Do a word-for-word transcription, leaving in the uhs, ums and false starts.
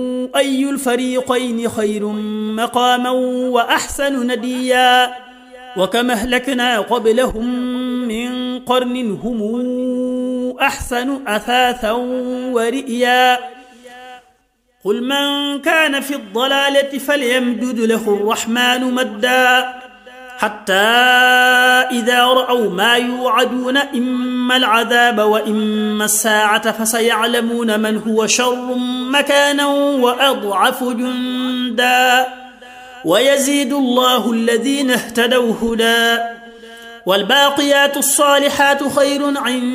أي الفريقين خير مقاما وأحسن نديا وكم أهلكنا قبلهم من قرن هم أحسن أثاثا ورئيا قل من كان في الضلالة فليمدد له الرحمن مدا حتى إذا رأوا ما يوعدون إما العذاب وإما الساعة فسيعلمون من هو شر مكانا وأضعف جندا ويزيد الله الذين اهتدوا هدى والباقيات الصالحات خير عند